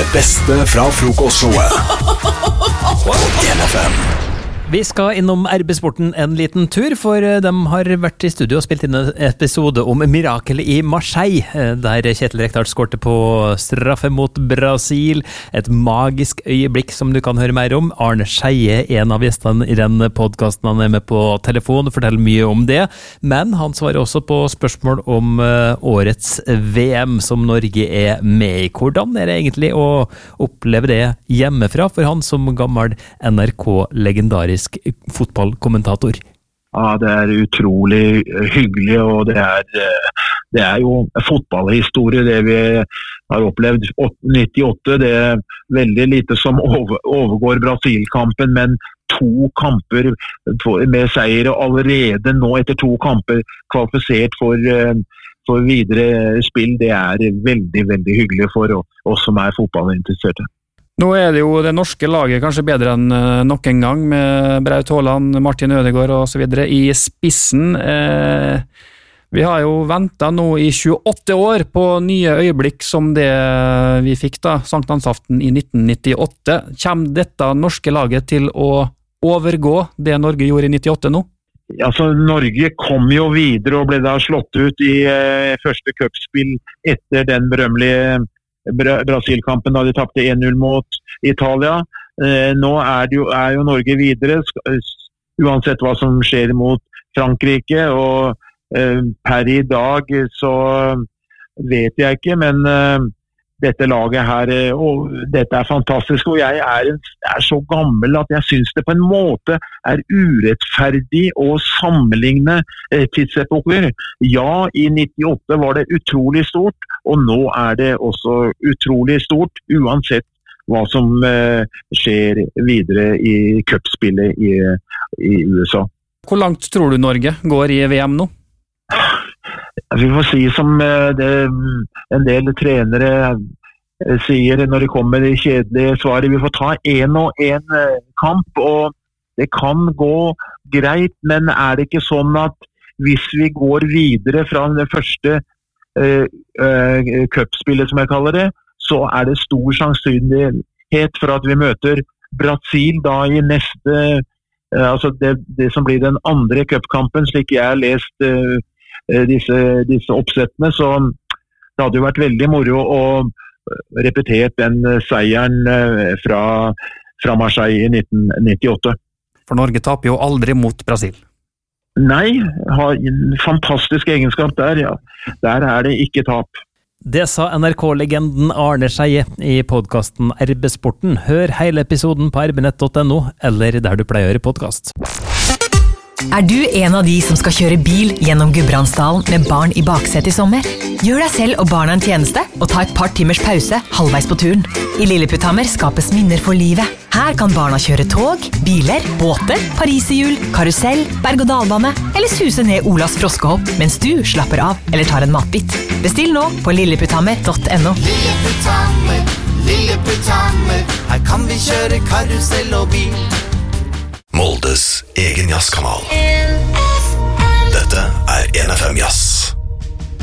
beste fra frokostshowet. NFM. Vi skal innom RB-sporten en liten tur, for de har vært i studio og spilt inn en episode om mirakelet i Marseille, der Kjetil Rekdal skårte på straffe mot Brasil. Et magisk øyeblikk som du kan høre mer om. Arne Skeie, en av gjestene i den podcasten, han er med på telefon og forteller mye om det. Men han svarer også på spørsmål om årets VM som Norge er med i. Hvordan er det egentlig å oppleve det hjemmefra for han som gammel NRK-legendarisk fotballkommentator? Ja, det er utrolig hyggelig, og det er jo fotballhistorie det vi har opplevd. 98, det er veldig lite som overgår Brasil-kampen, men 2 kamper med seier, og allerede nå etter 2 kamper kvalifisert for videre spill. Det er veldig, veldig hyggelig for oss som er fotballinteresserte. Nå er det jo det norske laget kanskje bedre enn nok en gang, med Braut Haaland, Martin Ødegaard og så videre i spissen. Vi har jo ventet nå i 28 år på nye øyeblikk som det vi fikk da, Sankthansaften i 1998. Kommer dette norske laget til å overgå det Norge gjorde i 98 nå? Altså, Norge kom jo videre og ble da slått ut i første cupspill etter den berømmelige Brasil-kampen da de tappte 1-0 mot Italia. Nå er jo Norge videre, uansett hva som skjer mot Frankrike, og per i dag så vet jeg ikke, men dette laget her, og dette er fantastisk, og jeg er så gammel at jeg synes det på en måte er urettferdig å sammenligne tidsepoker. Ja, i 98 var det utrolig stort, og nå er det også utrolig stort, uansett hva som skjer videre i cupspillet i USA. Hvor langt tror du Norge går i VM nå? Vi får si som en del trenere sier når det kommer det kjedelige svaret. Vi får ta 1 og 1 kamp, og det kan gå greit, men er det ikke sånn at hvis vi går videre fra det første cupspillet, som jeg kaller det, så er det stor sannsynlighet for at vi møter Brasil da i neste, altså det som blir den andre cupkampen, slik jeg har lest disse oppsettene, så det hadde jo vært veldig moro å repetert den seieren fra Marseille i 1998. For Norge taper jo aldri mot Brasil. Nei, har en fantastisk egenskap der, ja. Der er det ikke tap. Det sa NRK-legenden Arne Skeie i podcasten RB-sporten. Hør hele episoden på rbnett.no, eller der du pleier å høre podcast. Er du en av de som skal kjøre bil gjennom Gudbrandsdalen med barn i baksetet i sommer? Gjør deg selv og barna en tjeneste og ta et par timers pause halvveis på turen. I Lilleputthammer skapes minner for livet. Her kan barna kjøre tog, biler, båter, pariserhjul, karusell, berg-og-dalbane eller suse ned Olas froskehopp mens du slapper av eller tar en matbit. Bestill nå på lilleputthammer.no. Lilleputthammer, Lilleputthammer, her kan vi kjøre karusell og bil. Moldes egen jazzkanal. Dette er NFM Jazz.